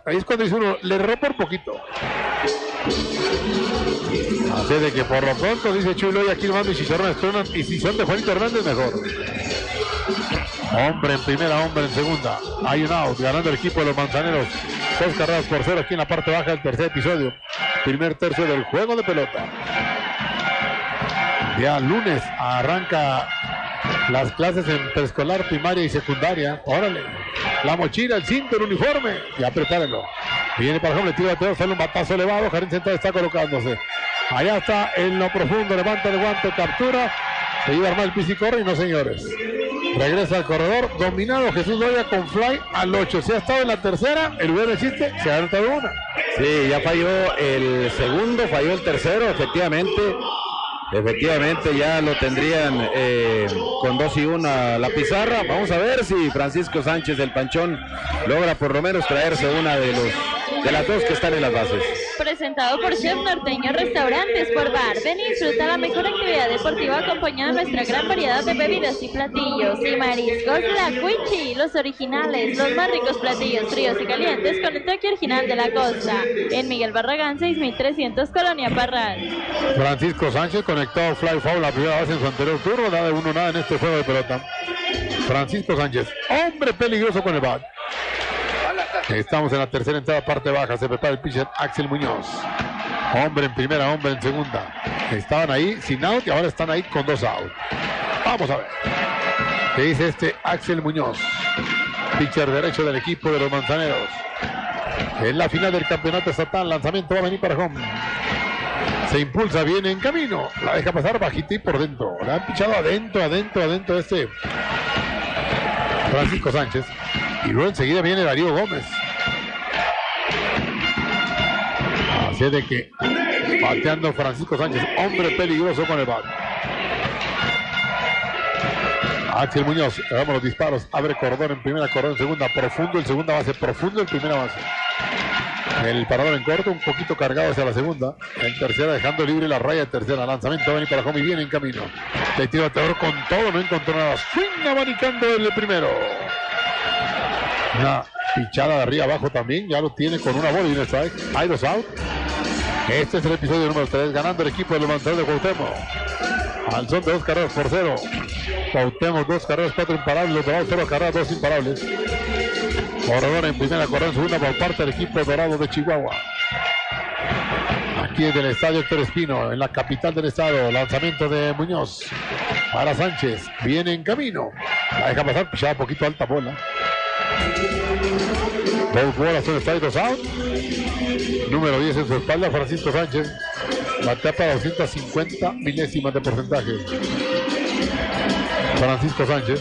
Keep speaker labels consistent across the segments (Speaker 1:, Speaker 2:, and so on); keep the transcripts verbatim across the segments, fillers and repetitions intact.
Speaker 1: Ahí es cuando dice uno, le erró por poquito. Así de que por lo pronto dice Chulo, y aquí lo mando y Chicharrón estrenan, y si son de Juanito Hernández mejor. Hombre en primera, hombre en segunda. Hay un out, ganando el equipo de los Manzaneros. Dos carreras por cero aquí en la parte baja del tercer episodio. Primer tercio del juego de pelota. Ya lunes arranca las clases en preescolar, primaria y secundaria. Órale, la mochila, el cinto, el uniforme. Ya prepárenlo. Viene para ejemplo, le tira a Teo, sale un batazo elevado. Jardín central está colocándose. Allá está en lo profundo, levanta el guante, captura. Se iba a armar el pis y corre y no, señores. Regresa al corredor, dominado Jesús Doria con fly al ocho. Si ha estado en la tercera, el lugar existe, se ha anotado una.
Speaker 2: Sí, ya falló el segundo, falló el tercero, efectivamente. Efectivamente ya lo tendrían eh, con dos y una la pizarra. Vamos a ver si Francisco Sánchez del Panchón logra por lo menos traerse una de los de las dos que están en las bases.
Speaker 3: Presentado por Chef Norteño Restaurantes por Bar. Ven y disfruta la mejor actividad deportiva acompañada de nuestra gran variedad de bebidas y platillos y mariscos. La Cuichi, los originales, los más ricos platillos fríos y calientes con el toque original de la costa. En Miguel Barragán seis mil trescientos, Colonia Parral.
Speaker 1: Francisco Sánchez conectó fly foul la primera base en su anterior turno, nada de uno nada en este juego de pelota. Francisco Sánchez, hombre peligroso con el bat. Estamos en la tercera entrada, parte baja. Se prepara el pitcher Axel Muñoz. Hombre en primera, hombre en segunda. Estaban ahí sin out y ahora están ahí con dos out. Vamos a ver qué dice este Axel Muñoz, pitcher derecho del equipo de los Manzaneros. En la final del campeonato estatal, lanzamiento va a venir para home. Se impulsa, viene en camino. La deja pasar bajita y por dentro. La han pichado adentro, adentro, adentro este Francisco Sánchez. Y luego enseguida viene Darío Gómez. Así de que bateando Francisco Sánchez, hombre peligroso con el bat. Axel Muñoz, le damos los disparos, abre cordón en primera, cordón en segunda, profundo el segunda base, profundo el primera base. El parador en corto, un poquito cargado hacia la segunda. En tercera, dejando libre la raya de tercera. Lanzamiento va a venir para home y viene en camino. Le tira bateador con todo, no encontró nada. Swing abanicando el primero. Una pichada de arriba abajo también, ya lo tiene con una bola y un strike. Hay dos out. Este es el episodio número tres, ganando el equipo de los Manzaneros de Cuauhtémoc. Al son de dos carreras por cero. Cuauhtémoc, dos carreras, cuatro imparables. Los Dorados, cero carreras, dos imparables. Corredor en primera, corredor en segunda por parte del equipo dorado de Chihuahua. Aquí desde el estadio Héctor Espino, en la capital del estado. Lanzamiento de Muñoz para Sánchez. Viene en camino. La deja pasar, pichada un poquito alta bola. Dos bolas, un strike, dos out. Número diez en su espalda, Francisco Sánchez. Batea para doscientas cincuenta milésimas de porcentaje. Francisco Sánchez.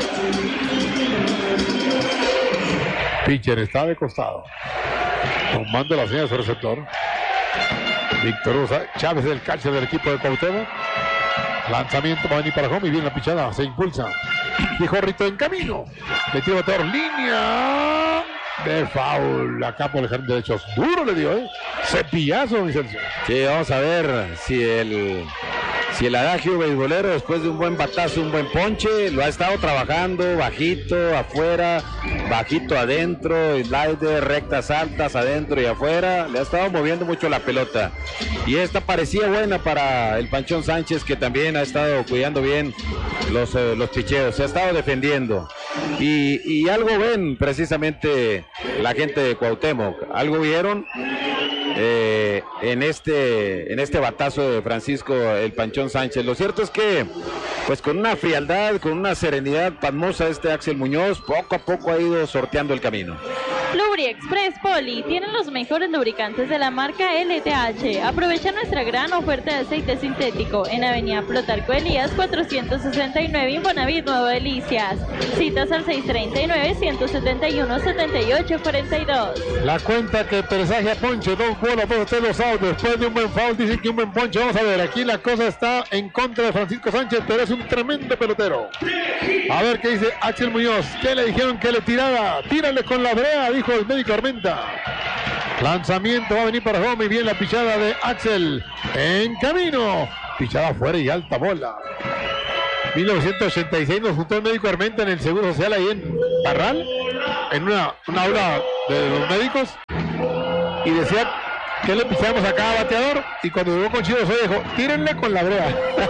Speaker 1: Pitcher está de costado. Tomando la señal de su receptor. Víctor Usa Chávez, el catcher del equipo de Cuauhtémoc. Lanzamiento va a venir para home y viene la pichada. Se impulsa. Y Jorrito en camino. Le tira bateador, línea de foul. Acá por el jardín derecho. Duro le dio, ¿eh? Cepillazo, Vicencio.
Speaker 2: Sí, vamos a ver si el si el adagio beisbolero, después de un buen batazo, un buen ponche, lo ha estado trabajando bajito, afuera, bajito adentro, slider, rectas altas, adentro y afuera. Le ha estado moviendo mucho la pelota. Y esta parecía buena para el Panchón Sánchez, que también ha estado cuidando bien los, eh, los picheos. Se ha estado defendiendo. Y, y algo ven precisamente la gente de Cuauhtémoc. Algo vieron eh, en este en este batazo de Francisco el Panchón Sánchez. Lo cierto es que pues con una frialdad, con una serenidad pasmosa, este Axel Muñoz poco a poco ha ido sorteando el camino.
Speaker 3: Lubri Express Poli tienen los mejores lubricantes de la marca L T H. Aprovecha nuestra gran oferta de aceite sintético en Avenida Plutarco Elías cuatrocientos sesenta y nueve, Infonavit Nuevo Delicias. Citas al seis treinta y nueve, ciento setenta y uno, setenta y ocho cuarenta y dos.
Speaker 1: La cuenta que presagia ponche, dos bolas, dos de los outs. Después de un buen foul, dicen que un buen ponche. Vamos a ver, aquí la cosa está en contra de Francisco Sánchez, pero es un tremendo pelotero. A ver qué dice Axel Muñoz. ¿Qué le dijeron que le tirara? Tírale con la brea, dijo el médico Armenta. Lanzamiento va a venir para home y bien la pichada de Axel en camino. Pichada afuera y alta bola. mil novecientos ochenta y seis nos juntó el médico Armenta en el Seguro Social ahí en Parral. en una, una aula de los médicos y decía que le pisamos a cada bateador, y cuando llegó con Chivo Soy dijo, tírenle con la brea.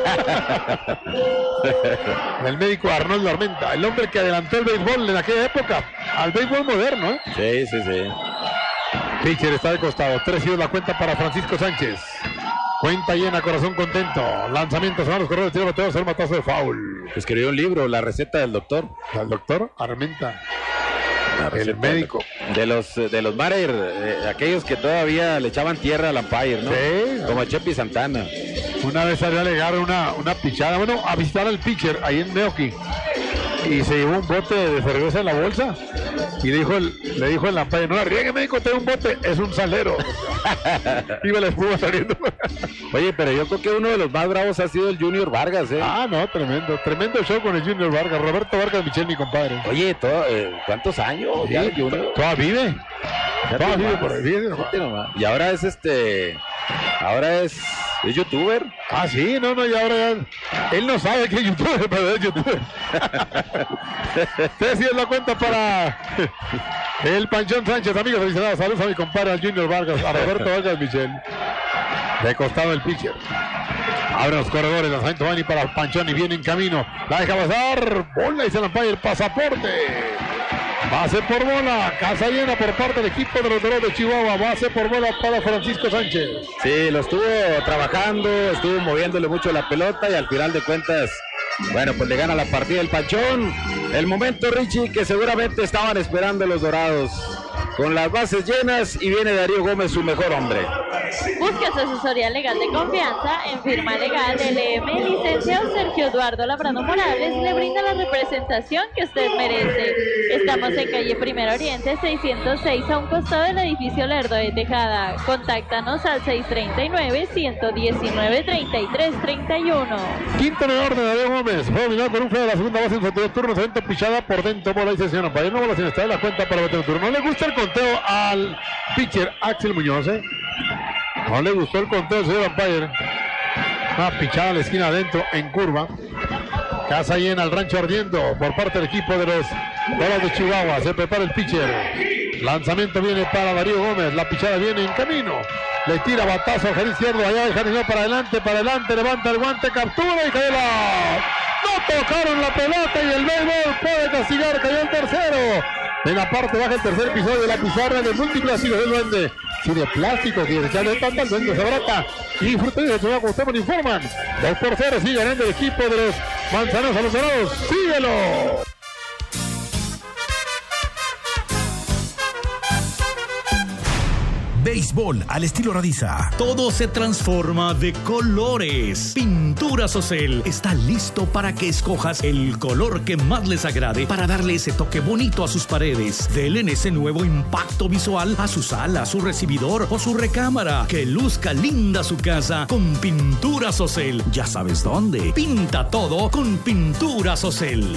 Speaker 1: El médico Arnoldo Armenta, el hombre que adelantó el béisbol en aquella época al béisbol moderno, ¿eh?
Speaker 2: Sí, sí, sí.
Speaker 1: Pitcher está de costado, tres y la cuenta para Francisco Sánchez. Cuenta llena, corazón contento. Lanzamientos a los corredores, tiro bateo, hacer matazo de foul.
Speaker 2: Escribió un libro, La receta del doctor.
Speaker 1: El doctor Armenta. El médico.
Speaker 2: De los de los Marer, eh, aquellos que todavía le echaban tierra al umpire, ¿no?
Speaker 1: Sí.
Speaker 2: Como Chepi Santana.
Speaker 1: Una vez salió a alegar una, una pichada, bueno, a visitar al pitcher ahí en Meoki. Y se llevó un bote de cerveza en la bolsa. Y le dijo el, le dijo el umpire, no la riegue, médico, tengo un bote, es un salero. Iba la espuma saliendo.
Speaker 2: Oye, pero yo creo que uno de los más bravos ha sido el Junior Vargas, ¿eh?
Speaker 1: Ah, no, tremendo, tremendo show con el Junior Vargas, Roberto Vargas Michel, mi compadre.
Speaker 2: Oye, todo, eh, ¿cuántos años?
Speaker 1: Sí,
Speaker 2: Ya el Junior.
Speaker 1: todavía vive. Todavía vive por ahí. Vive,
Speaker 2: Y ahora es este, ahora es, es youtuber.
Speaker 1: Ah, sí, no, no, y ahora ya, él no sabe que es youtuber, pero es youtuber. Tres y es la cuenta para el Panchón Sánchez, amigos aficionados. Saludos a mi compadre, al Junior Vargas, a Roberto Vargas Michel. De costado el pitcher. Abre los corredores, lanzamiento Bani para el Panchón y viene en camino. La deja pasar, bola y se la empaña el pasaporte. Base por bola, casa llena por parte del equipo de los Dorados de Chihuahua. Base por bola para Francisco Sánchez.
Speaker 2: Sí, lo estuvo trabajando, estuvo moviéndole mucho la pelota y al final de cuentas, bueno, pues le gana la partida el Panchón. El momento, Richie, que seguramente estaban esperando los Dorados. Con las bases llenas y viene Darío Gómez, su mejor hombre.
Speaker 3: Busca su asesoría legal de confianza en Firma Legal L M. Licenciado Sergio Eduardo Labrano Morales le brinda la representación que usted merece. Estamos en calle Primero Oriente seiscientos seis, a un costado del edificio Lerdo de Tejada. Contáctanos al seis tres nueve, uno uno nueve, tres tres tres uno.
Speaker 1: Quinto en el orden, Darío Gómez. Fue dominado con un feo de la segunda base en su anterior turno. Se aventó pichada por dentro, bola y sesión. Para ir no bola sin estar en la cuenta para bater el turno. No le gusta el conteo al pitcher Axel Muñoz, ¿eh? No le gustó el conteo, señor umpire. Una pichada a la esquina adentro en curva. Casa llena, el rancho ardiendo por parte del equipo de los Dorados de Chihuahua. Se prepara el pitcher. Lanzamiento viene para Darío Gómez. La pichada viene en camino. Le tira batazo al jardín izquierdo. Allá el jardín para adelante, para adelante. Levanta el guante, captura y cayó la... No tocaron la pelota y el béisbol puede castigar. Cayó el tercero. En la parte baja el tercer episodio de la pizarra de múltiples hilos del duende. Sí, de plástico, que de echarle tanta el duende se brota. Y disfruten de su como ustedes me informan. dos por cero sigue ganando el equipo de los Manzanos a los Dorados. ¡Síguelo!
Speaker 4: Béisbol al estilo Radiza. Todo se transforma de colores. Pintura Socel está listo para que escojas el color que más les agrade para darle ese toque bonito a sus paredes. Denle ese nuevo impacto visual a su sala, su recibidor o su recámara. Que luzca linda su casa con Pintura Socel. Ya sabes dónde. Pinta todo con Pintura Socel.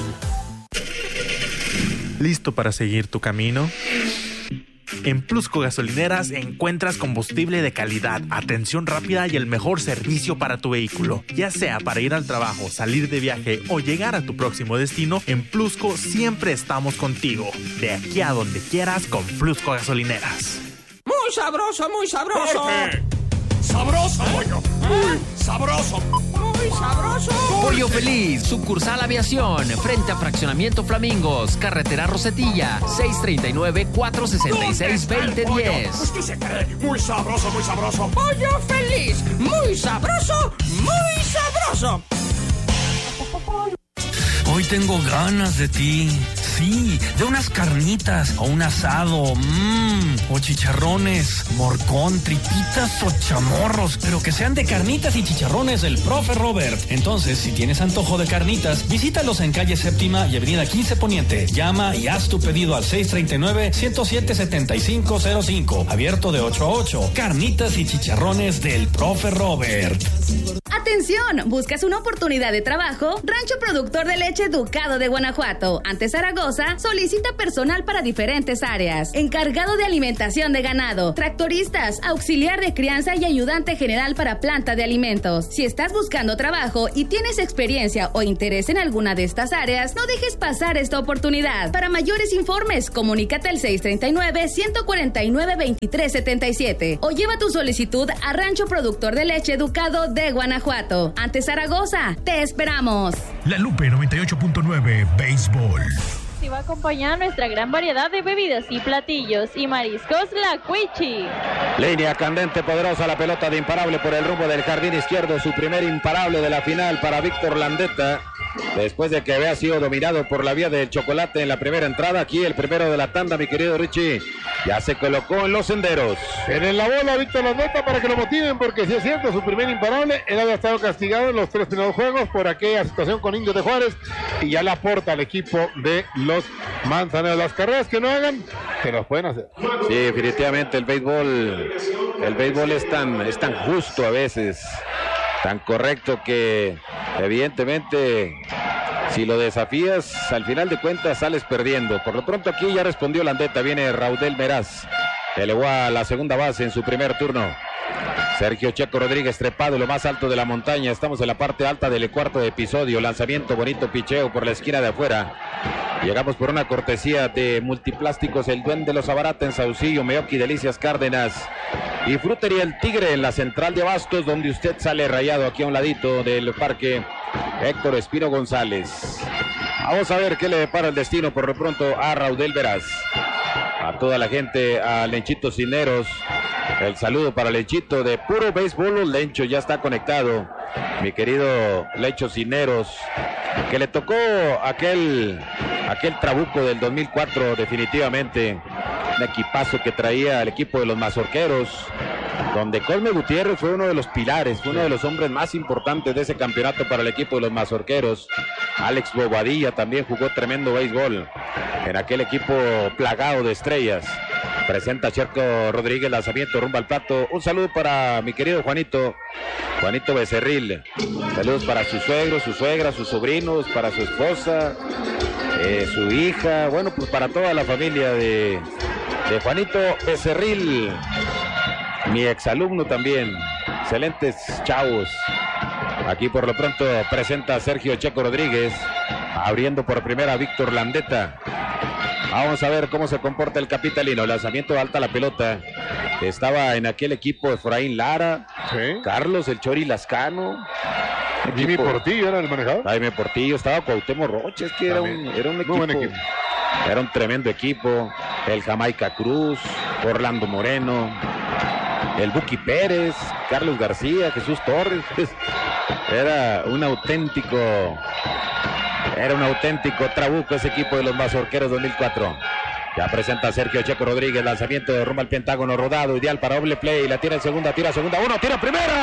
Speaker 5: ¿Listo para seguir tu camino? En Plusco Gasolineras encuentras combustible de calidad, atención rápida y el mejor servicio para tu vehículo. Ya sea para ir al trabajo, salir de viaje o llegar a tu próximo destino, en Plusco siempre estamos contigo. De aquí a donde quieras con Plusco Gasolineras.
Speaker 6: Muy sabroso, muy sabroso. Porque sabroso, pollo. Muy sabroso. Muy sabroso.
Speaker 7: Pollo Feliz, sucursal Aviación, frente a Fraccionamiento Flamingos, carretera Rosetilla, seis tres nueve, cuatro seis seis, dos cero uno cero.
Speaker 6: Pues que se cree, muy sabroso, muy sabroso. Pollo Feliz, muy sabroso, muy sabroso.
Speaker 8: Hoy tengo ganas de ti. Sí, de unas carnitas o un asado, mmm, o chicharrones, morcón, tripitas o chamorros, pero que sean de carnitas y chicharrones del profe Robert. Entonces, si tienes antojo de carnitas, visítalos en calle Séptima y avenida quince Poniente. Llama y haz tu pedido al seis tres nueve, uno cero siete, siete cinco cero cinco, abierto de ocho a ocho. Carnitas y chicharrones del profe Robert.
Speaker 9: Atención Atención, ¿buscas una oportunidad de trabajo? Rancho Productor de Leche Ducado de Guanajuato, ante Zaragoza, solicita personal para diferentes áreas. Encargado de alimentación de ganado, tractoristas, auxiliar de crianza y ayudante general para planta de alimentos. Si estás buscando trabajo y tienes experiencia o interés en alguna de estas áreas, no dejes pasar esta oportunidad. Para mayores informes, comunícate al seis tres nueve, uno cuatro nueve, dos tres siete siete o lleva tu solicitud a Rancho Productor de Leche Ducado de Guanajuato. Ante Zaragoza, te esperamos.
Speaker 4: La Lupe noventa y ocho punto nueve, Béisbol.
Speaker 3: Y va a acompañar nuestra gran variedad de bebidas y platillos y mariscos, la Cuichi.
Speaker 2: Línea candente, poderosa, la pelota de imparable por el rumbo del jardín izquierdo, su primer imparable de la final para Víctor Landeta, después de que había sido dominado por la vía del chocolate en la primera entrada. Aquí el primero de la tanda, mi querido Richie, ya se colocó en los senderos.
Speaker 1: En la bola Víctor Landeta para que lo motiven, porque si es cierto, su primer imparable, él había estado castigado en los tres primeros juegos por aquella situación con Indios de Juárez, y ya le aporta al equipo de los Manzaneros. Las carreras que no hagan, que las pueden hacer.
Speaker 2: Sí, definitivamente el béisbol, el béisbol es tan, es tan justo a veces, tan correcto, que evidentemente si lo desafías, al final de cuentas sales perdiendo. Por lo pronto aquí ya respondió Landeta, viene Raudel Meraz, elevó a la segunda base en su primer turno. Sergio Checo Rodríguez trepado en lo más alto de la montaña. Estamos en la parte alta del cuarto episodio. Lanzamiento bonito, picheo por la esquina de afuera. Llegamos por una cortesía de Multiplásticos El Duende, los abarata en Saucillo, Meoqui, Delicias Cárdenas y Frutería El Tigre en la central de Abastos, donde usted sale rayado aquí a un ladito del parque Héctor Espino González. Vamos a ver qué le depara el destino por lo pronto a Raudel Veraz. A toda la gente, a Lenchito Cineros, el saludo para Lenchito de Puro Béisbol. Lencho ya está conectado, mi querido Lencho Cineros, que le tocó aquel, aquel trabuco del dos mil cuatro, definitivamente un equipazo que traía el equipo de los Mazorqueros, donde Cosme Gutiérrez fue uno de los pilares, fue uno de los hombres más importantes de ese campeonato para el equipo de los Mazorqueros. Alex Bobadilla también jugó tremendo béisbol en aquel equipo plagado de estrellas. Presenta Checo Rodríguez, lanzamiento rumbo al plato. Un saludo para mi querido Juanito, Juanito Becerril. Saludos para su suegro, su suegra, sus sobrinos, para su esposa, eh, su hija, bueno, pues para toda la familia de, de Juanito Becerril. Mi exalumno también, excelentes chavos. Aquí por lo pronto presenta a Sergio Checo Rodríguez, abriendo por primera a Víctor Landeta. Vamos a ver cómo se comporta el capitalino. Lanzamiento alta la pelota. Estaba en aquel equipo Efraín Lara, ¿sí? Carlos El Chori Lascano,
Speaker 1: Jimmy equipo... Portillo era el manejador.
Speaker 2: Jaime Portillo, estaba Cuauhtémoc Rocha, es que era un, era un equipo, equipo, era un tremendo equipo. El Jamaica Cruz, Orlando Moreno, el Buki Pérez, Carlos García, Jesús Torres. Era un auténtico, era un auténtico trabuco ese equipo de los Mazorqueros dos mil cuatro. Ya presenta Sergio Checo Rodríguez, lanzamiento de rumbo al Pentágono rodado, ideal para doble play, la tira en segunda, tira segunda, uno, tira primera.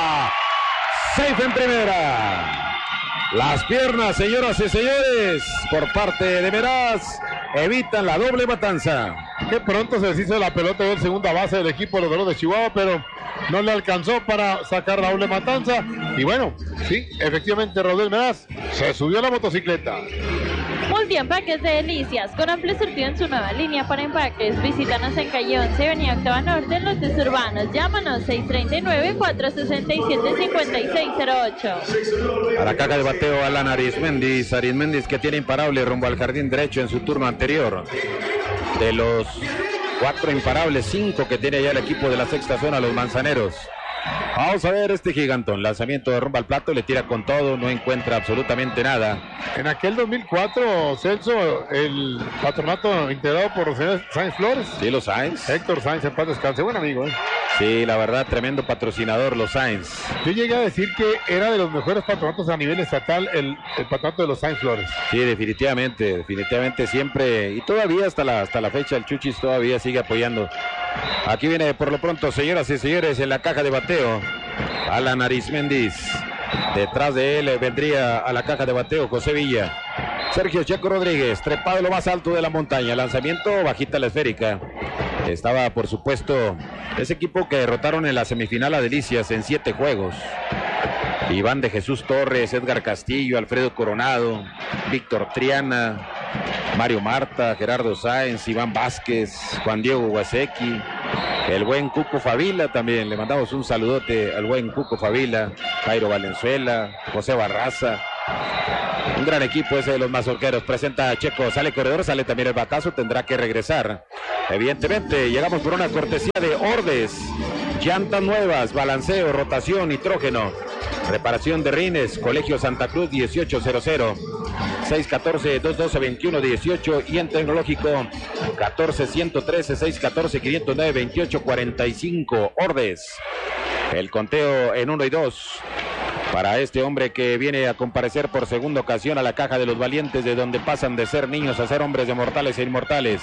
Speaker 2: Safe en primera. Las piernas, señoras y señores, por parte de Meraz, evitan la doble matanza.
Speaker 1: Que pronto se deshizo la pelota de segunda base del equipo de los Dorados de Chihuahua, pero no le alcanzó para sacar la doble matanza. Y bueno, sí, efectivamente Raudel Meraz se subió a la motocicleta.
Speaker 3: Multiempaques de Delicias, con amplio surtido en su nueva línea para empaques. Visítanos en calle once, avenida Octava Norte, en Lotes Urbanos. Llámanos seis tres nueve, cuatro seis siete, cinco seis cero ocho.
Speaker 2: A la caja de bateo Alan Arismendis. Arismendis, que tiene imparable rumbo al jardín derecho en su turno anterior. De los cuatro imparables, cinco que tiene ya el equipo de la sexta zona, los Manzaneros. Vamos a ver este gigantón, lanzamiento de rumbo al plato, le tira con todo, no encuentra absolutamente nada.
Speaker 1: En aquel dos mil cuatro, Celso, el patronato integrado por los señores Sainz Flores.
Speaker 2: Sí, los Sainz.
Speaker 1: Héctor Sainz, en paz descanse, buen amigo, ¿eh?
Speaker 2: Sí, la verdad, tremendo patrocinador, los Sainz.
Speaker 1: Yo llegué a decir que era de los mejores patronatos a nivel estatal, el, el patronato de los Sainz Flores.
Speaker 2: Sí, definitivamente, definitivamente siempre, y todavía hasta la, hasta la fecha el Chuchis todavía sigue apoyando. Aquí viene por lo pronto, señoras y señores, en la caja de bateo, Alan Arismendis. Detrás de él vendría a la caja de bateo José Villa. Sergio Checo Rodríguez, trepado en lo más alto de la montaña, lanzamiento bajita la esférica. Estaba, por supuesto, ese equipo que derrotaron en la semifinal a Delicias en siete juegos. Iván de Jesús Torres, Edgar Castillo, Alfredo Coronado, Víctor Triana, Mario Marta, Gerardo Sáenz, Iván Vázquez, Juan Diego Guasecki, el buen Cuco Favila también, le mandamos un saludote al buen Cuco Favila, Jairo Valenzuela, José Barraza. Un gran equipo ese de los mazorqueros. Presenta a Checo, sale corredor, sale también el batazo, tendrá que regresar. Evidentemente, llegamos por una cortesía de Ordes. Llantas nuevas, balanceo, rotación, nitrógeno. Reparación de rines, Colegio Santa Cruz dieciocho cero cero. seis uno cuatro, dos uno dos, veintiuno dieciocho y en tecnológico catorce ciento trece, seis uno cuatro, quinientos nueve, veintiocho cuarenta y cinco. Ordes. El conteo en uno y dos. Para este hombre que viene a comparecer por segunda ocasión a la caja de los valientes, de donde pasan de ser niños a ser hombres de mortales e inmortales.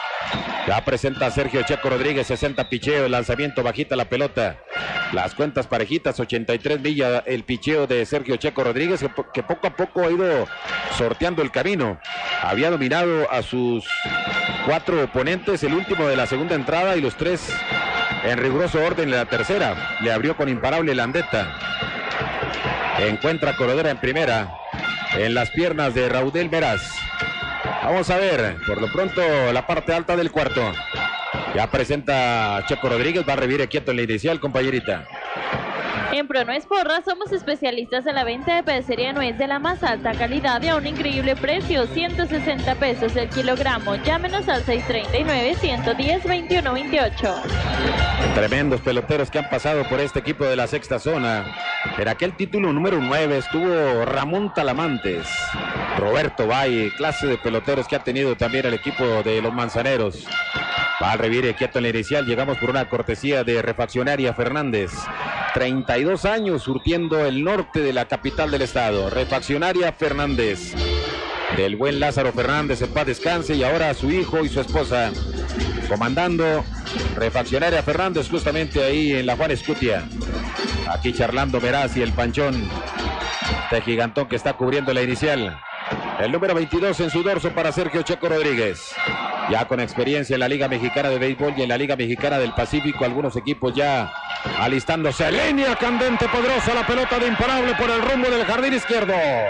Speaker 2: Ya presenta a Sergio Checo Rodríguez, sesenta picheo, el lanzamiento bajita la pelota. Las cuentas parejitas, ochenta y tres millas el picheo de Sergio Checo Rodríguez, que, que poco a poco ha ido sorteando el camino. Había dominado a sus cuatro oponentes, el último de la segunda entrada y los tres en riguroso orden de la tercera. Le abrió con imparable Landeta. Encuentra corredora en primera, en las piernas de Raudel Meraz. Vamos a ver, por lo pronto, la parte alta del cuarto. Ya presenta Checo Rodríguez, va a revivir quieto en la inicial, compañerita.
Speaker 3: En Pronuez Porra somos especialistas en la venta de pedacería nuez de la más alta calidad y a un increíble precio, ciento sesenta pesos el kilogramo. Llámenos al seis tres nueve, uno uno cero, veintiuno veintiocho.
Speaker 2: Tremendos peloteros que han pasado por este equipo de la sexta zona. En aquel título número nueve estuvo Ramón Talamantes, Roberto Valle, clase de peloteros que ha tenido también el equipo de los Manzaneros. Va a revivir quieto en la inicial, llegamos por una cortesía de Refaccionaria Fernández. treinta y dos años surtiendo el norte de la capital del estado. Refaccionaria Fernández, del buen Lázaro Fernández, en paz descanse, y ahora su hijo y su esposa comandando Refaccionaria Fernández, justamente ahí en la Juan Escutia. Aquí charlando Meraz y el Panchón, este gigantón que está cubriendo la inicial. El número veintidós en su dorso para Sergio Checo Rodríguez. Ya con experiencia en la Liga Mexicana de Béisbol y en la Liga Mexicana del Pacífico, algunos equipos ya alistándose. Línea candente, poderosa, la pelota de imparable por el rumbo del jardín izquierdo.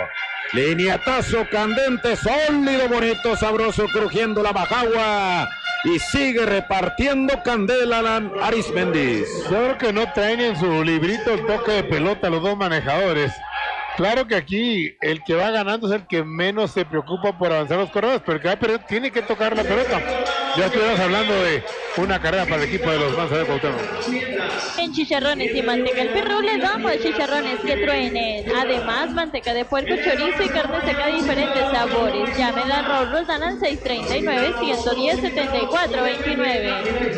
Speaker 2: Lineatazo candente, sólido, bonito, sabroso, crujiendo la majagua. Y sigue repartiendo candela Arismendi.
Speaker 1: Yo creo que no traen en su librito el toque de pelota los dos manejadores. Claro que aquí el que va ganando es el que menos se preocupa por avanzar los corredores, pero el que va a perder tiene que tocar la pelota. Ya estuvimos hablando de una carrera para el equipo de los Manzaneros Cuauhtémoc.
Speaker 3: En Chicharrones y Manteca El Pirru les damos chicharrones que truenen. Además, manteca de puerco, chorizo y carne seca de diferentes sabores. Llamen a Raúl Roldán al seis tres nueve, uno uno cero, siete cuatro dos nueve.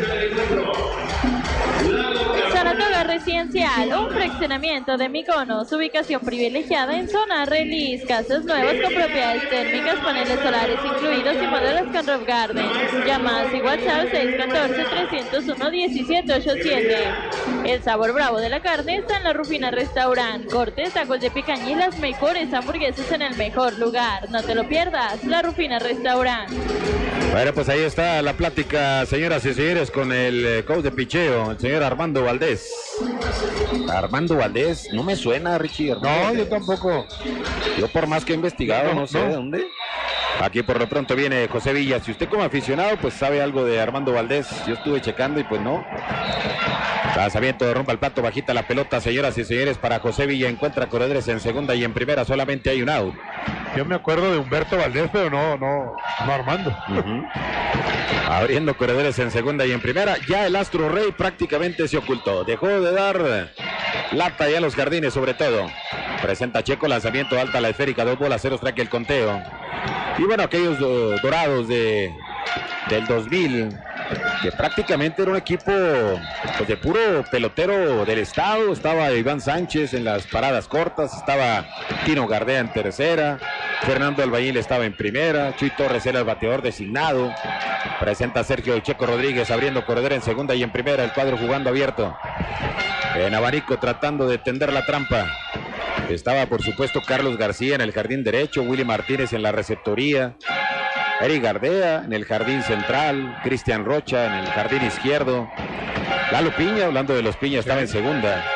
Speaker 3: Saratoga Residencial, un fraccionamiento de Mykonos, ubicación privilegiada en zona Release, casas nuevas con propiedades térmicas, paneles solares incluidos y modelos con roof garden. Llamadas y WhatsApp seis uno cuatro, tres cero uno, uno siete ocho siete. El sabor bravo de la carne está en La Rufina Restaurant. Cortes, tacos de picaña y las mejores hamburguesas en el mejor lugar. No te lo pierdas, La Rufina Restaurant.
Speaker 2: Bueno, pues ahí está la plática, señoras y señores, con el eh, coach de picheo, el señor Armando Valdés. Armando Valdés, no me suena, Richie. Armando
Speaker 1: No,
Speaker 2: Valdés.
Speaker 1: yo tampoco.
Speaker 2: Yo por más que he investigado, no, no sé
Speaker 1: no.
Speaker 2: de dónde. Aquí por lo pronto viene José Villa. Si usted como aficionado pues sabe algo de Armando Valdés, yo estuve checando y pues no. Lanzamiento de rumba al plato, bajita la pelota, señoras y señores, para José Villa. Encuentra corredores en segunda y en primera solamente hay un out.
Speaker 1: Yo me acuerdo de Humberto Valdés, pero no, no, no Armando.
Speaker 2: Uh-huh. Abriendo corredores en segunda y en primera. Ya el Astro Rey prácticamente se ocultó. Dejó de dar lata ya a los jardines, sobre todo. Presenta Checo, lanzamiento alta a la esférica, dos bolas, cero strike el conteo. Y bueno, aquellos do, dorados de del dos mil, que prácticamente era un equipo pues, de puro pelotero del estado. Estaba Iván Sánchez en las paradas cortas, estaba Tino Gardea en tercera, Fernando Albañil estaba en primera, Chuy Torres era el bateador designado. Presenta Sergio Checo Rodríguez abriendo corredor en segunda y en primera, el cuadro jugando abierto. En abanico tratando de tender la trampa. Estaba por supuesto Carlos García en el jardín derecho, Willy Martínez en la receptoría, Eric Gardea en el jardín central, Cristian Rocha en el jardín izquierdo, Lalo Piña, hablando de los Piña, estaba en segunda,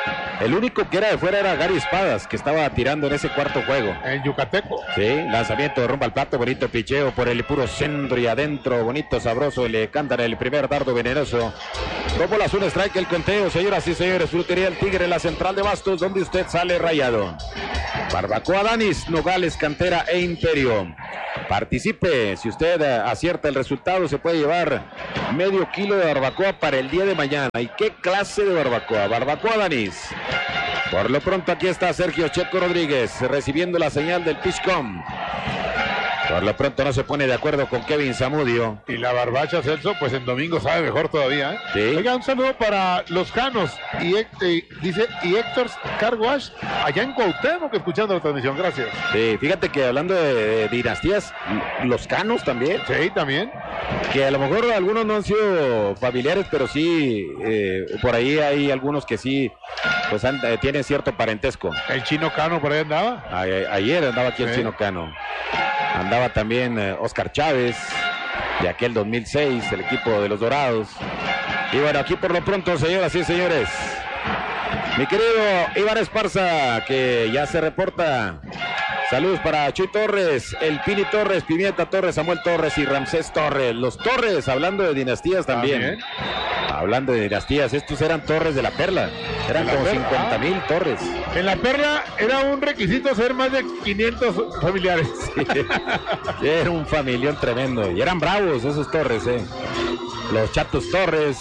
Speaker 2: El único que era de fuera era Gary Espadas, que estaba tirando en ese cuarto juego.
Speaker 1: El yucateco.
Speaker 2: Sí, lanzamiento rumbo al plato, bonito picheo por el puro centro y adentro, bonito, sabroso, le cantan el primer dardo venenoso. Dos bolas, un strike, el conteo, señoras y señores. Frutería El Tigre, la central de Bastos, donde usted sale rayado. Barbacoa Danis, Nogales, Cantera e Imperio. Participe, si usted uh, acierta el resultado, se puede llevar medio kilo de barbacoa para el día de mañana. ¿Y qué clase de barbacoa? Barbacoa Danis. Por lo pronto aquí está Sergio Checo Rodríguez recibiendo la señal del Pitchcom. Por lo pronto no se pone de acuerdo con Kevin Zamudio.
Speaker 1: Y la barbacha, Celso, pues en domingo sabe mejor todavía, ¿eh?
Speaker 2: Sí.
Speaker 1: Oiga, un saludo para los Canos y, y dice y Héctor Carwash allá en Cuauhtémoc escuchando la transmisión. Gracias.
Speaker 2: Sí, fíjate que hablando de, de dinastías, los Canos también.
Speaker 1: Sí, también.
Speaker 2: Que a lo mejor algunos no han sido familiares, pero sí, eh, por ahí hay algunos que sí, pues han, eh, tienen cierto parentesco.
Speaker 1: El Chino Cano por ahí andaba.
Speaker 2: A, a, ayer andaba aquí el sí. Chino Cano. Andaba también eh, Oscar Chávez, de aquel dos mil seis, el equipo de los Dorados. Y bueno, aquí por lo pronto, señoras y señores, mi querido Iván Esparza, que ya se reporta. Saludos para Chuy Torres, el Pini Torres, Pimienta Torres, Samuel Torres y Ramsés Torres. Los Torres, hablando de dinastías también. ¿También? Hablando de dinastías, estos eran Torres de la Perla. Eran como cincuenta mil Torres.
Speaker 1: En la Perla era un requisito ser más de quinientos familiares.
Speaker 2: Sí, era un familión tremendo. Y eran bravos esos Torres, eh. Los Chatos Torres.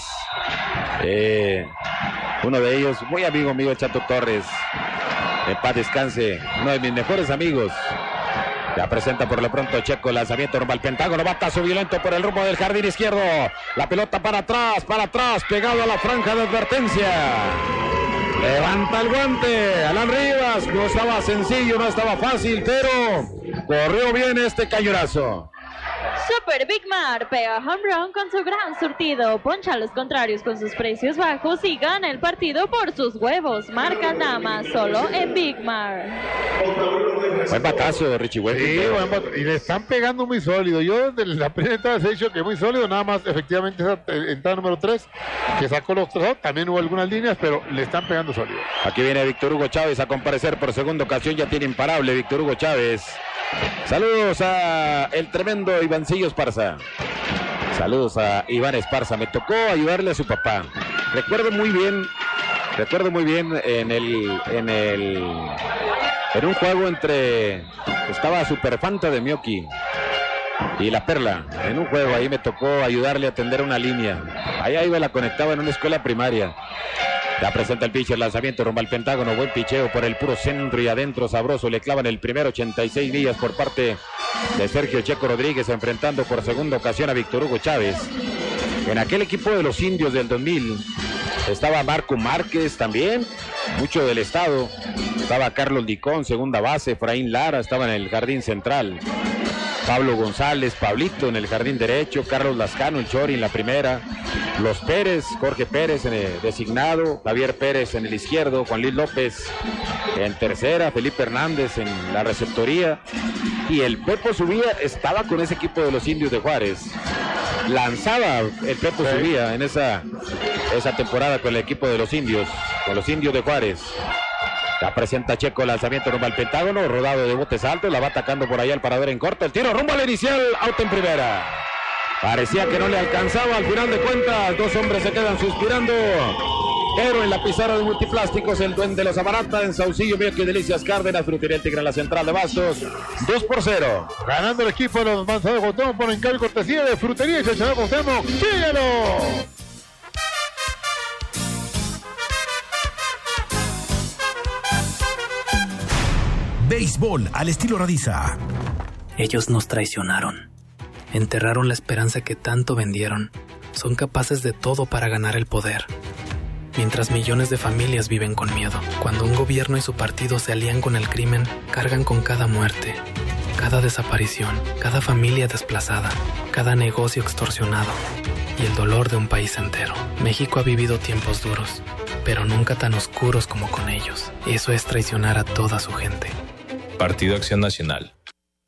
Speaker 2: Eh, uno de ellos, muy amigo mío, el Chato Torres. En paz descanse, uno de mis mejores amigos. Ya presenta por lo pronto Checo, lanzamiento rumbo al Pentágono, batazo violento por el rumbo del jardín izquierdo. La pelota para atrás, para atrás, pegado a la franja de advertencia. Levanta el guante, Alan Rivas. No estaba sencillo, no estaba fácil, pero corrió bien este cañonazo.
Speaker 3: Super Big Mar pega home run con su gran surtido, poncha a los contrarios con sus precios bajos y gana el partido por sus huevos. Marca nada más solo en Big Mar.
Speaker 2: Buen batazo de Richie West.
Speaker 1: Sí, buen batazo. Y le están pegando muy sólido. Yo desde la primera entrada he dicho que muy sólido, nada más efectivamente esa entrada número tres que sacó los tres, también hubo algunas líneas, pero le están pegando sólido.
Speaker 2: Aquí viene Víctor Hugo Chávez a comparecer por segunda ocasión, ya tiene imparable Víctor Hugo Chávez. Saludos a el tremendo Ivancillo Esparza. Saludos a Iván Esparza. Me tocó ayudarle a su papá. Recuerdo muy bien, recuerdo muy bien en el, en el, en un juego entre, estaba Superfanta de Mioki y La Perla. En un juego ahí me tocó ayudarle a atender una línea. Allá iba, la conectaba en una escuela primaria. Ya presenta el pitcher, lanzamiento rumbo al Pentágono, buen picheo por el puro centro y adentro, sabroso, le clavan el primer ochenta y seis millas por parte de Sergio Checo Rodríguez, enfrentando por segunda ocasión a Víctor Hugo Chávez. En aquel equipo de los Indios del dos mil estaba Marco Márquez también, mucho del estado, estaba Carlos Licón, segunda base, Efraín Lara estaba en el jardín central, Pablo González, Pablito en el jardín derecho, Carlos Lascano, el Chori en la primera, Los Pérez, Jorge Pérez en el designado, Javier Pérez en el izquierdo, Juan Luis López en tercera, Felipe Hernández en la receptoría, y el Pepo Subía estaba con ese equipo de los Indios de Juárez. Lanzaba el Pepo sí. Subía en esa, esa temporada con el equipo de los Indios, con los Indios de Juárez. La presenta Checo, lanzamiento rumbo al Pentágono, rodado de botes altos, la va atacando por allá el parador en corto, el tiro rumbo al inicial, out en primera. Parecía que no le alcanzaba, al final de cuentas, dos hombres se quedan suspirando. Pero en la pizarra de Multiplásticos, el duende los abarata en Saucillo, Mioqui, Delicias Cárdenas, Frutería El Tigre en la central de Bastos, dos por cero.
Speaker 1: Ganando el equipo de los Manzanos de Cuauhtémoc por encargo cortesía de Frutería y Chachado Cuauhtémoc. ¡Síguelo!
Speaker 4: Béisbol al estilo Radiza.
Speaker 10: Ellos nos traicionaron. Enterraron la esperanza que tanto vendieron. Son capaces de todo para ganar el poder. Mientras millones de familias viven con miedo. Cuando un gobierno y su partido se alían con el crimen, cargan con cada muerte, cada desaparición, cada familia desplazada, cada negocio extorsionado y el dolor de un país entero. México ha vivido tiempos duros, pero nunca tan oscuros como con ellos. Eso es traicionar a toda su gente.
Speaker 11: Partido Acción Nacional.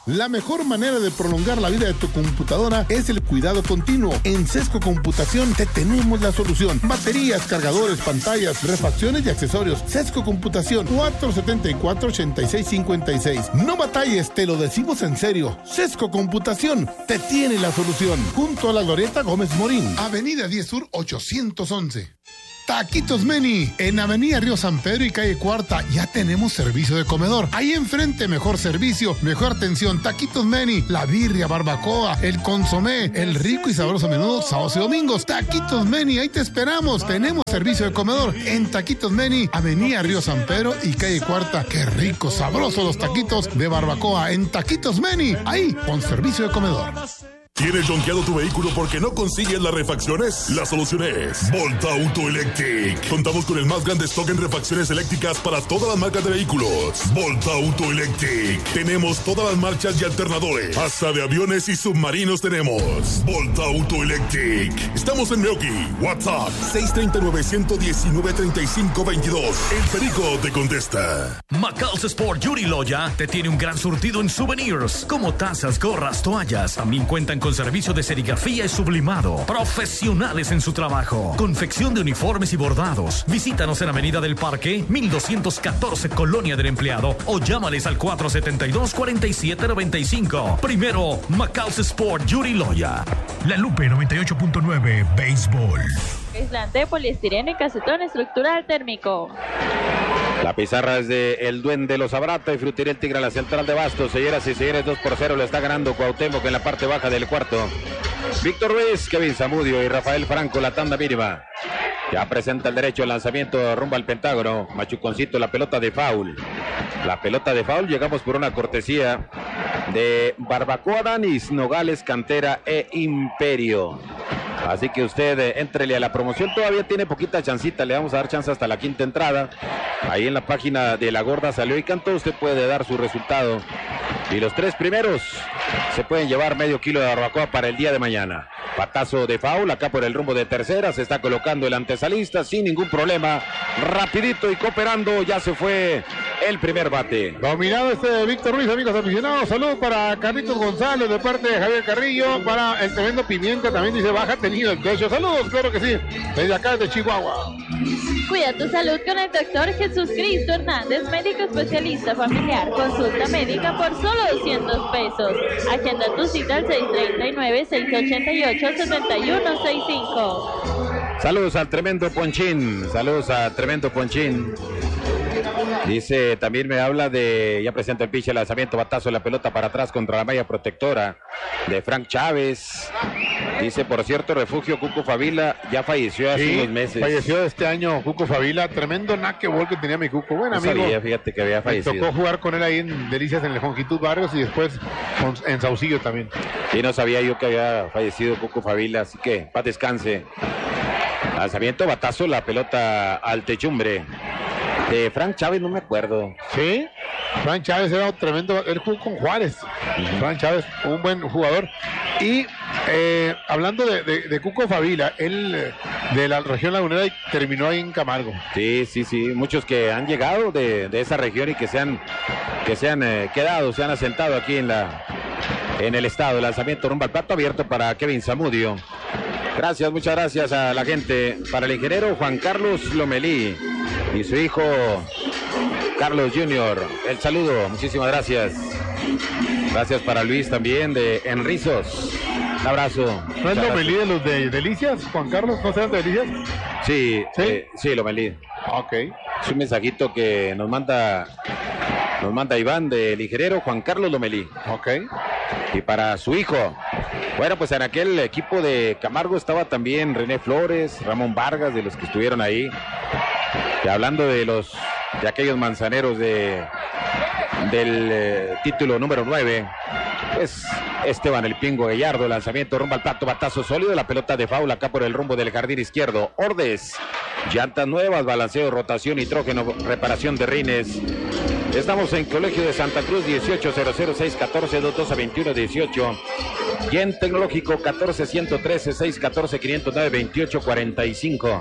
Speaker 11: La mejor manera de prolongar la vida de tu computadora es el cuidado continuo. En Sesco Computación te tenemos la solución. Baterías, cargadores, pantallas, refacciones y accesorios. Sesco Computación, cuatro setenta y cuatro, ochenta y seis cincuenta y seis. No batalles, te lo decimos en serio. Sesco Computación te tiene la solución. Junto a la Glorieta Gómez Morín. Avenida diez Sur ochocientos once. Taquitos Meni, en Avenida Río San Pedro y Calle Cuarta, ya tenemos servicio de comedor. Ahí enfrente, mejor servicio, mejor atención. Taquitos Meni, la birria, barbacoa, el consomé, el rico y sabroso menudo, sábados y domingos. Taquitos Meni, ahí te esperamos. Tenemos servicio de comedor en Taquitos Meni, Avenida Río San Pedro y Calle Cuarta. Qué rico, sabroso los taquitos de barbacoa en Taquitos Meni, ahí con servicio de comedor.
Speaker 12: ¿Tienes donkeado tu vehículo porque no consigues las refacciones? La solución es Volta Auto Electric. Contamos con el más grande stock en refacciones eléctricas para todas las marcas de vehículos. Volta Auto Electric. Tenemos todas las marchas y alternadores. Hasta de aviones y submarinos tenemos. Volta Auto Electric. Estamos en Meoki. WhatsApp seis tres nueve, uno uno nueve, tres cinco dos dos. El Perico te contesta.
Speaker 4: Macal's Sport Yuri Loya te tiene un gran surtido en souvenirs, como tazas, gorras, toallas. También cuentan con servicio de serigrafía y sublimado. Profesionales en su trabajo. Confección de uniformes y bordados. Visítanos en Avenida del Parque, mil doscientos catorce, Colonia del Empleado, o llámales al cuatro setenta y dos, cuarenta y siete noventa y cinco. Primero, Macal's Sport Yuri Loya. La Lupe noventa y ocho punto nueve, Béisbol.
Speaker 3: Aislante, poliestireno y casetón estructural térmico.
Speaker 2: La pizarra es de el Duende Los Abrata y Frutería El Tigre a la central de Bastos. Señoras y señores, dos por cero le está ganando Cuauhtémoc en la parte baja del cuarto. Víctor Ruiz, Kevin Zamudio y Rafael Franco, la tanda mínima. Ya presenta el derecho al lanzamiento rumbo al Pentágono. Machuconcito, la pelota de foul. La pelota de foul, llegamos por una cortesía de Barbacoa Danis, Nogales, Cantera e Imperio. Así que usted eh, éntrele a la promoción, todavía tiene poquita chancita, le vamos a dar chance hasta la quinta entrada. Ahí en la página de La Gorda Salió y Cantó, usted puede dar su resultado. Y los tres primeros se pueden llevar medio kilo de barbacoa para el día de mañana. Patazo de foul, acá por el rumbo de tercera, se está colocando el antesalista sin ningún problema. Rapidito y cooperando, ya se fue el primer bate.
Speaker 1: Dominado este de Víctor Ruiz, amigos aficionados. Saludos para Carlitos González de parte de Javier Carrillo. Para el tremendo Pimienta, también dice baja tenido el techo. Saludos, claro que sí, desde acá de Chihuahua.
Speaker 3: Cuida tu salud con el doctor Jesús Cristo Hernández, médico especialista familiar. Consulta médica por solo doscientos pesos. Agenda tu cita al seis tres nueve, seis ocho ocho, siete uno seis cinco.
Speaker 2: Saludos al tremendo Ponchín. Saludos a tremendo Ponchín. Dice, también me habla de, ya presenta el pitch, el lanzamiento, batazo de la pelota para atrás contra la malla protectora de Frank Chávez. Dice, por cierto, refugio Cuco Favila ya falleció hace
Speaker 1: Sí,
Speaker 2: unos meses.
Speaker 1: falleció este año Cuco Favila, tremendo naquebol que tenía mi Cuco, buen
Speaker 2: No
Speaker 1: amigo.
Speaker 2: sabía, fíjate que había
Speaker 1: Me
Speaker 2: fallecido.
Speaker 1: tocó jugar con él ahí en Delicias en el Longitud Barrios y después con- en Saucillo también.
Speaker 2: Y no sabía yo que había fallecido Cuco Favila, así que paz descanse. Lanzamiento, batazo, la pelota al techumbre. De Frank Chávez no me acuerdo.
Speaker 1: Sí, Frank Chávez era un tremendo, él jugó con Juárez. Frank Chávez, un buen jugador. Y eh, hablando de, de, de Cuco Favila, él eh, de la región lagunera y terminó ahí en Camargo.
Speaker 2: Sí, sí, sí, muchos que han llegado de, de esa región y que se han, que se han eh, quedado, se han asentado aquí en la en el estado. Lanzamiento rumbo al plato abierto para Kevin Zamudio. Gracias, muchas gracias a la gente. Para el ingeniero Juan Carlos Lomelí y su hijo Carlos junior El saludo, muchísimas gracias. Gracias para Luis también de Enrizos. Un abrazo.
Speaker 1: ¿No es Lomelí de los de Delicias, Juan Carlos? ¿No sean de Delicias?
Speaker 2: Sí, sí, eh, sí, Lomelí.
Speaker 1: Ok.
Speaker 2: Es un mensajito que nos manda nos manda Iván del ingeniero Juan Carlos Lomelí.
Speaker 1: Ok.
Speaker 2: Y para su hijo. Bueno, pues en aquel equipo de Camargo estaba también René Flores, Ramón Vargas, de los que estuvieron ahí. Y hablando de los de aquellos manzaneros de del eh, título número nueve, pues Esteban El Pingo Gallardo, lanzamiento rumbo al plato, batazo sólido, la pelota de foul acá por el rumbo del jardín izquierdo. Ordes, llantas nuevas, balanceo, rotación, nitrógeno, reparación de rines. Estamos en Colegio de Santa Cruz, dieciocho cero cero, seis uno cuatro, dos dos veintiuno dieciocho. Y en Tecnológico, catorce ciento trece, seis uno cuatro, quinientos nueve, veintiocho cuarenta y cinco.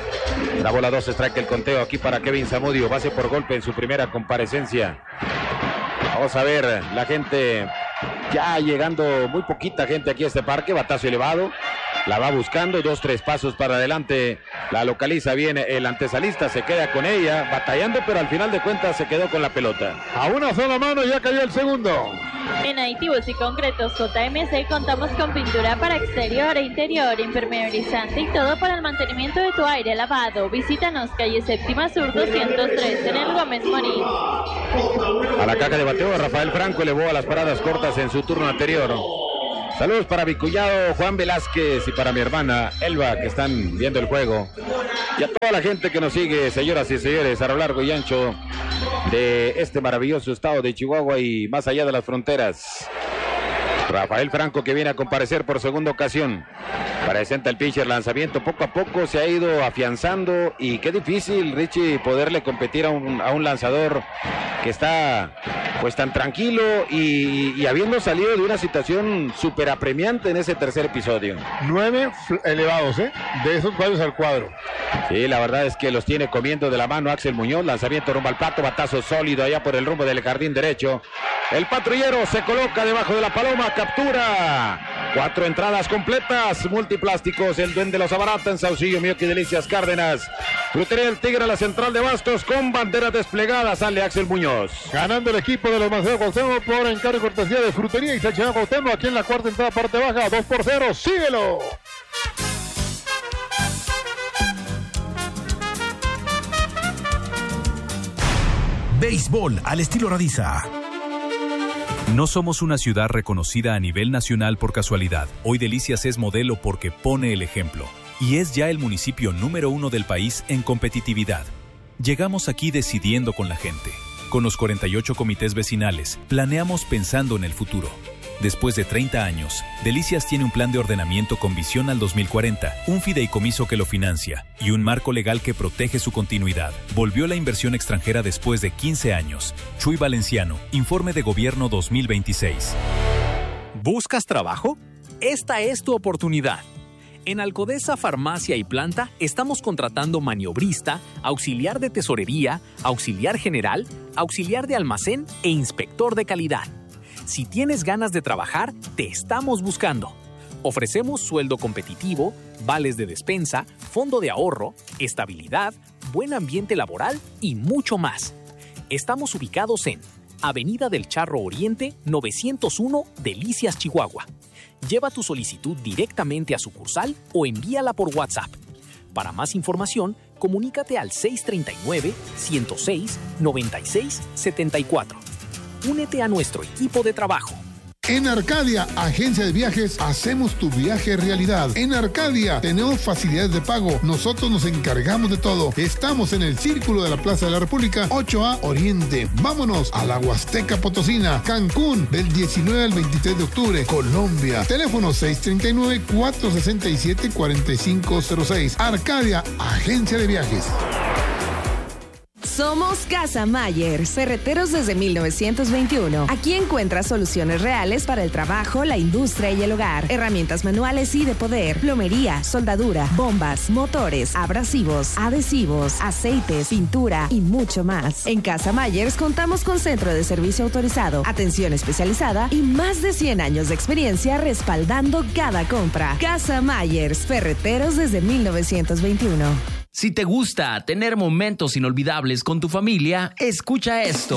Speaker 2: La bola dos, strike el conteo aquí para Kevin Zamudio, base por golpe en su primera comparecencia. Vamos a ver, la gente Ya llegando muy poquita gente aquí a este parque, batazo elevado, la va buscando, dos, tres pasos para adelante, la localiza bien el antesalista, se queda con ella, batallando, pero al final de cuentas se quedó con la pelota.
Speaker 1: A una sola mano ya cayó el segundo.
Speaker 3: En Aditivos y Concretos J M C contamos con pintura para exterior e interior, impermeabilizante y todo para el mantenimiento de tu aire lavado. Visítanos calle Séptima Sur doscientos tres en el Gómez Morín.
Speaker 2: A la caja de bateo, Rafael Franco elevó a las paradas cortas en su turno anterior. Saludos para mi cuñado Juan Velázquez y para mi hermana Elba, que están viendo el juego. Y a toda la gente que nos sigue, señoras y señores, a lo largo y ancho de este maravilloso estado de Chihuahua y más allá de las fronteras. Rafael Franco, que viene a comparecer por segunda ocasión. Presenta el pitcher, lanzamiento, poco a poco se ha ido afianzando y qué difícil, Richie, poderle competir a un, a un lanzador que está pues tan tranquilo y, y habiendo salido de una situación súper apremiante en ese tercer episodio.
Speaker 1: Nueve elevados, ¿eh? De esos cuadros al cuadro.
Speaker 2: Sí, la verdad es que los tiene comiendo de la mano Axel Muñoz, lanzamiento rumbo al plato, batazo sólido allá por el rumbo del jardín derecho. El patrullero se coloca debajo de la paloma, captura. Cuatro entradas completas, multiplásticos, el duende los abarata en Saucillo, Mioqui Delicias Cárdenas. Frutería del Tigre a la central de Bastos con banderas desplegadas, sale Axel Muñoz.
Speaker 1: Ganando el equipo de los Maceros Cuauhtémoc por encargo y cortesía de Frutería y Salchichón Cuauhtémoc aquí en la cuarta entrada parte baja, dos por cero, síguelo.
Speaker 4: Béisbol al estilo Radiza.
Speaker 13: No somos una ciudad reconocida a nivel nacional por casualidad. Hoy Delicias es modelo porque pone el ejemplo. Y es ya el municipio número uno del país en competitividad. Llegamos aquí decidiendo con la gente. Con los cuarenta y ocho comités vecinales, planeamos pensando en el futuro. Después de treinta años, Delicias tiene un plan de ordenamiento con visión al dos mil cuarenta, un fideicomiso que lo financia y un marco legal que protege su continuidad. Volvió la inversión extranjera después de quince años. Chuy Valenciano, Informe de Gobierno dos mil veintiséis.
Speaker 14: ¿Buscas trabajo? Esta es tu oportunidad. En Alcodesa Farmacia y Planta estamos contratando maniobrista, auxiliar de tesorería, auxiliar general, auxiliar de almacén e inspector de calidad. Si tienes ganas de trabajar, te estamos buscando. Ofrecemos sueldo competitivo, vales de despensa, fondo de ahorro, estabilidad, buen ambiente laboral y mucho más. Estamos ubicados en Avenida del Charro Oriente, novecientos uno, Delicias, Chihuahua. Lleva tu solicitud directamente a sucursal o envíala por WhatsApp. Para más información, comunícate al seis tres nueve, uno cero seis, nueve seis siete cuatro. Únete a nuestro equipo de trabajo.
Speaker 11: En Arcadia, agencia de viajes, hacemos tu viaje realidad. En Arcadia tenemos facilidades de pago. Nosotros nos encargamos de todo. Estamos en el Círculo de la Plaza de la República, ocho A Oriente. Vámonos a la Huasteca Potosina, Cancún, del diecinueve al veintitrés de octubre, Colombia. Teléfono seis tres nueve, cuatro seis siete, cuatro cinco cero seis. Arcadia, agencia de viajes.
Speaker 15: Somos Casa Myers, ferreteros desde mil novecientos veintiuno. Aquí encuentras soluciones reales para el trabajo, la industria y el hogar. Herramientas manuales y de poder, plomería, soldadura, bombas, motores, abrasivos, adhesivos, aceites, pintura y mucho más. En Casa Myers contamos con centro de servicio autorizado, atención especializada y más de cien años de experiencia respaldando cada compra. Casa Myers, ferreteros desde mil novecientos veintiuno.
Speaker 7: Si te gusta tener momentos inolvidables con tu familia, escucha esto.